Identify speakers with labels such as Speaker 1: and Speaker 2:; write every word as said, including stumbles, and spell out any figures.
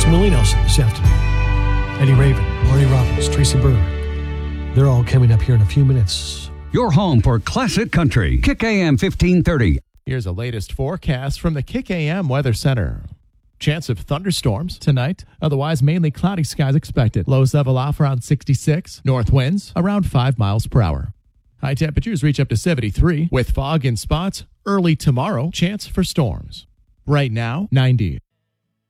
Speaker 1: Some Willie Nelson this afternoon. Eddie Raven, Marty Robbins, Tracy Bird. They're all coming up here in a few minutes.
Speaker 2: Your home for classic country. Kick A M fifteen thirty.
Speaker 3: Here's a latest forecast from the Kick A M Weather Center. Chance of thunderstorms tonight. Otherwise, mainly cloudy skies expected. Lows level off around sixty-six. North winds around five miles per hour. High temperatures reach up to seventy-three. With fog in spots early tomorrow. Chance for storms. Right now, ninety.